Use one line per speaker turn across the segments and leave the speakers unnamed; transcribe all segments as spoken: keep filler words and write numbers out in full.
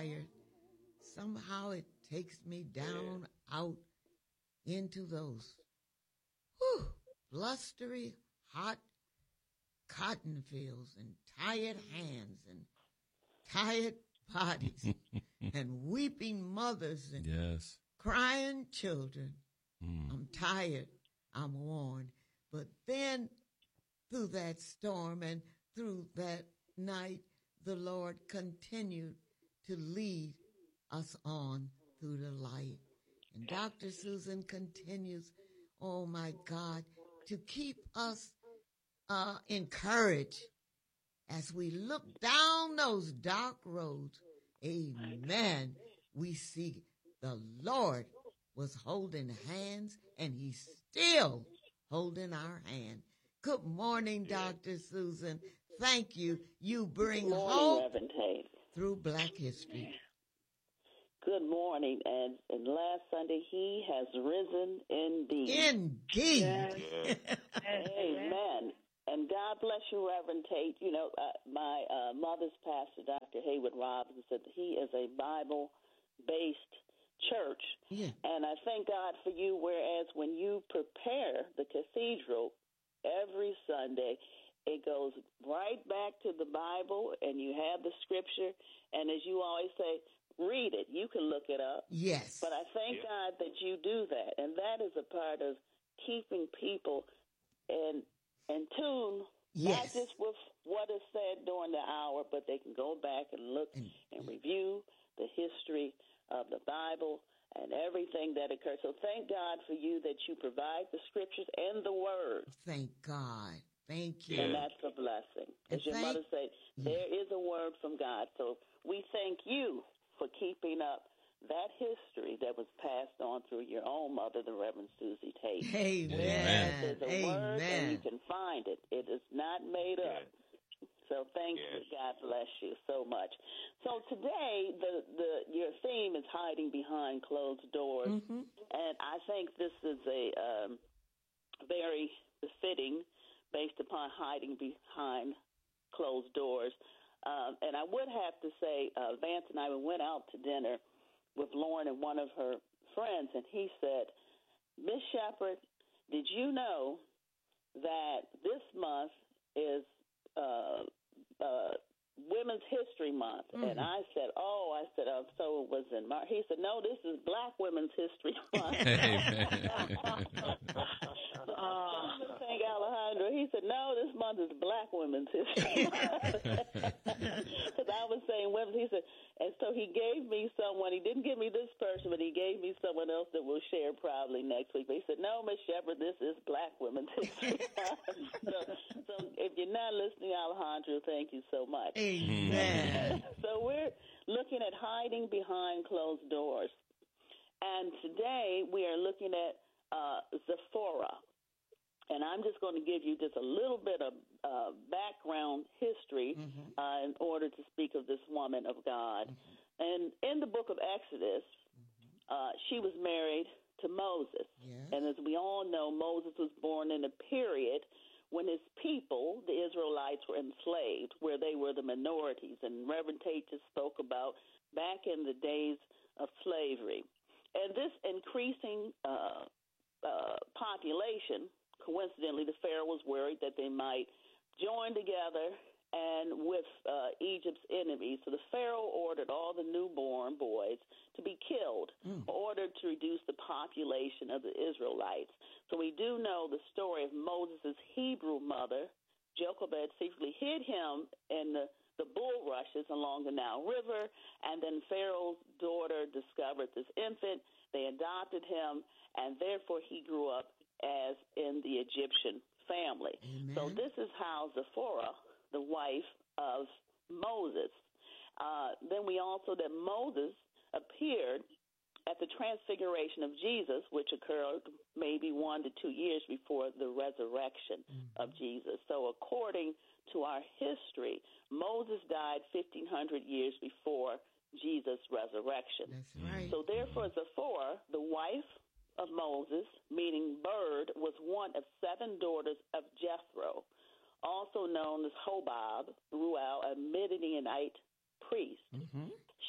tired, somehow it takes me down out into those whew, blustery, hot cotton fields and tired hands and tired bodies and weeping mothers and
yes.
crying children.
Mm.
I'm tired. I'm worn. But then through that storm and through that night, the Lord continued to lead us on through the light. And Doctor Susan continues, oh my God, to keep us uh, encouraged as we look down those dark roads. Amen. We see the Lord was holding hands, and he's still holding our hand. Good morning, Doctor Susan. Thank you. You bring
Good morning,
hope
Reverend Tate.
through Black history.
Good morning. And, and last Sunday, he has risen indeed.
Indeed.
Yes.
Amen. And God bless you, Reverend Tate. You know, uh, my uh, mother's pastor, Doctor Haywood Robinson, said that he is a Bible-based church.
Yeah.
And I thank God for you, whereas when you prepare the cathedral every Sunday, it goes right back to the Bible, and you have the scripture. And as you always say, read it. You can look it up.
Yes.
But I thank
Yeah.
God that you do that. And that is a part of keeping people in, in tune,
Yes.
not just with what is said during the hour, but they can go back and look
And-
and review the history of the Bible and everything that occurred. So thank God for you that you provide the scriptures and the word.
Thank God. Thank you.
Yeah.
And that's a blessing.
And
As your
thank-
mother said, there is a word from God. So we thank you for keeping up that history that was passed on through your own mother, the Reverend Susie Tate.
Amen.
There's a word, and you
Amen.
can find it. It is not made up. So thank
Yes.
you. God bless you so much. So today, the, the your theme is hiding behind closed doors,
Mm-hmm.
and I think this is a um, very befitting, based upon hiding behind closed doors. Um, and I would have to say, uh, Vance and I we went out to dinner with Lauren and one of her friends, and he said, Miss Shepherd, did you know that this month is uh, uh, Women's History Month?
Mm.
And I said, oh, I said, oh, so it was in March. He said, no, this is Black Women's History Month. Uh, Saint Alejandro, he said, no, this month is Black Women's History Month. Because I was saying women, he said, and so he gave me someone, he didn't give me this person, but he gave me someone else that we'll share probably next week. But he said, no, Miss Shepherd, this is Black Women's History Month. so, so if you're not listening, Alejandro, thank you so much.
Amen.
So we're looking at hiding behind closed doors. And today we are looking at uh, Zephora. And I'm just going to give you just a little bit of uh, background history
Mm-hmm.
uh, in order to speak of this woman of God.
Mm-hmm.
And in the book of Exodus, uh, she was married to Moses.
Yes.
And as we all know, Moses was born in a period when his people, the Israelites, were enslaved, where they were the minorities. And Reverend Tate just spoke about back in the days of slavery. And this increasing uh, uh, population, coincidentally, the Pharaoh was worried that they might join together and with uh, Egypt's enemies. So the Pharaoh ordered all the newborn boys to be killed
Mm.
in order to reduce the population of the Israelites. So we do know the story of Moses' Hebrew mother. Jochebed secretly hid him in the, the bulrushes along the Nile River, and then Pharaoh's daughter discovered this infant. They adopted him, and therefore he grew up as in the Egyptian family.
Amen.
So this is how Zephora, the wife of Moses. Uh, then we also, that Moses appeared at the transfiguration of Jesus, which occurred maybe one to two years before the resurrection
Mm-hmm.
of Jesus. So according to our history, Moses died fifteen hundred years before Jesus' resurrection.
That's right.
So therefore, Zephora, the wife of Moses, meaning bird, was one of seven daughters of Jethro, also known as Hobab, Ruel, a Midianite priest.
Mm-hmm.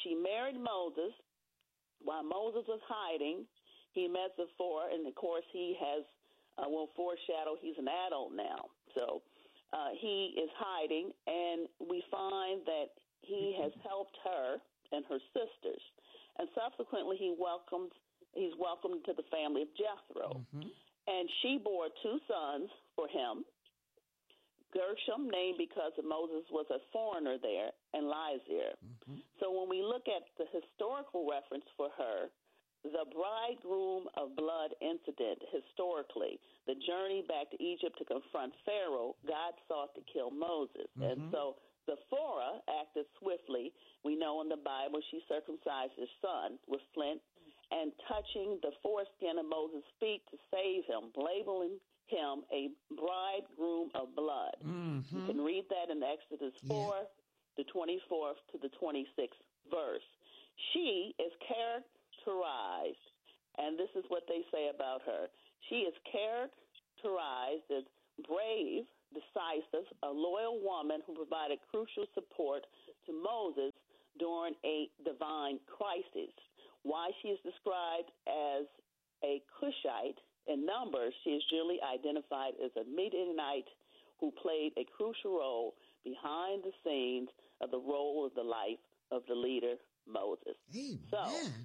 she married Moses. While Moses was hiding, he met Zipporah, and of course he has, uh, will foreshadow he's an adult now. So uh, he is hiding, and we find that he has helped her and her sisters. And subsequently he welcomed, he's welcomed to the family of Jethro. Mm-hmm. And she bore two sons for him, Gershom, named because Moses was a foreigner there, and Lizir. Mm-hmm. So when we look at the historical reference for her, the bridegroom of blood incident, historically, the journey back to Egypt to confront Pharaoh, God sought to kill Moses. Mm-hmm. And so Zipporah acted swiftly. We know in the Bible she circumcised her son with flint and touching the foreskin of Moses' feet to save him, labeling him a bridegroom of blood. Mm-hmm. You can read that in Exodus four, yeah. the twenty-fourth to the twenty-sixth verse. She is characterized, and this is what they say about her. She is characterized as brave, decisive, a loyal woman who provided crucial support to Moses during a divine crisis. Why she is described as a Cushite, in Numbers, she is generally identified as a Midianite who played a crucial role behind the scenes of the role of the life of the leader, Moses.
Amen.
So,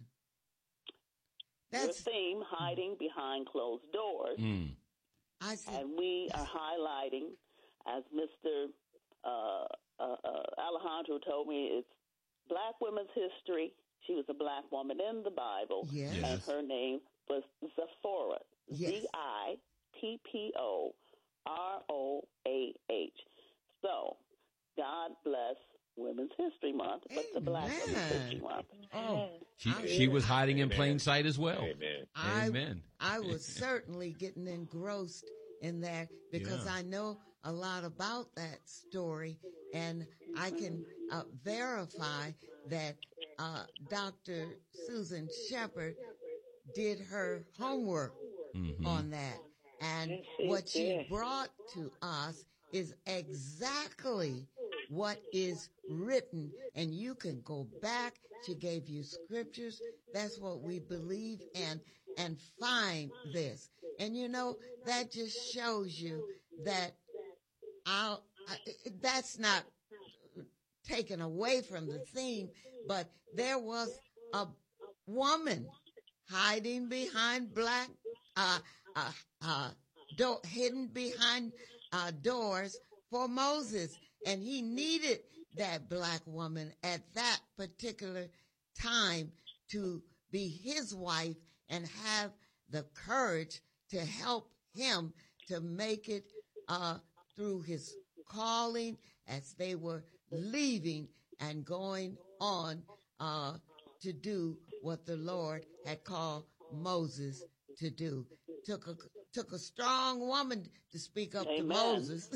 that's
the theme, hiding behind closed doors. Mm.
I see.
And we are highlighting, as Mister Uh, uh, uh, Alejandro told me, it's Black women's history. She was a Black woman in the Bible,
yes.
and her name was Zipporah.
Yes.
Z I P P O R O A H. So, God bless Women's History Month, but the Black Women's History Month.
Oh,
she she was hiding in plain sight as well.
Amen.
I,
Amen.
I was certainly getting engrossed in that because
yeah.
I know a lot about that story, and I can uh, verify that uh, Doctor Susan Shepard did her homework mm-hmm. on that. And what she brought to us is exactly what is written. And you can go back. She gave you scriptures. That's what we believe in, and find this. And, you know, that just shows you that I'll, I, that's not taken away from the theme, but there was a woman hiding behind black, uh, uh, uh, do- hidden behind uh, doors for Moses. And he needed that black woman at that particular time to be his wife and have the courage to help him to make it uh, through his calling as they were leaving and going on uh, to do what the Lord had called Moses to do. Took a took a strong woman to speak up Amen. to Moses.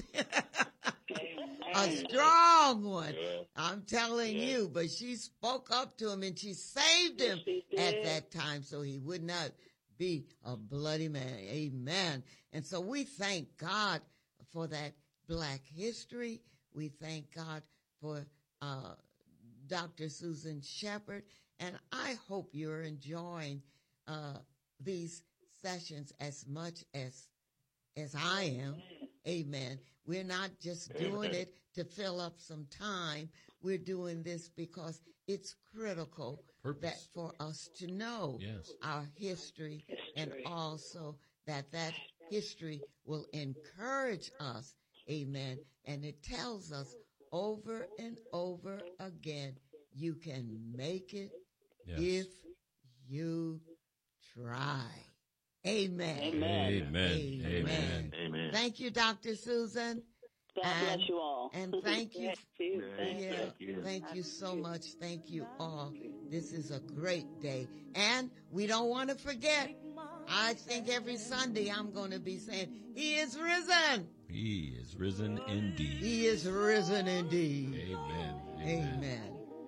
A strong one, I'm telling yeah. you, but she spoke up to him and she saved him at that time so he would not be a bloody man. Amen. And so we thank God for that black history. We thank God for uh, Doctor Susan Shepard. And I hope you're enjoying uh, these sessions as much as as I am. Amen. We're not just doing it to fill up some time. We're doing this because it's critical
Purpose.
that for us to know
yes.
our history, history and also that that history will encourage us. Amen. And it tells us over and over again, you can make it yes. if you try. Amen.
Amen.
Amen. Amen.
Amen.
Thank you, Doctor Susan.
God
and,
bless you all.
And thank you.
Thank you.
Thank, yeah, thank you. Thank you so much. Thank you all. This is a great day. And we don't want to forget, I think every Sunday I'm going to be saying, He is risen.
He is risen indeed.
He is risen indeed.
Amen.
Amen. Amen.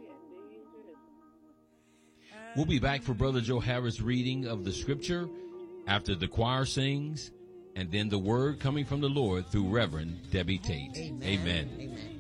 We'll be back for Brother Joe Harris' reading of the scripture after the choir sings, and then the word coming from the Lord through Reverend Debbie Tate.
Amen.
Amen.
Amen.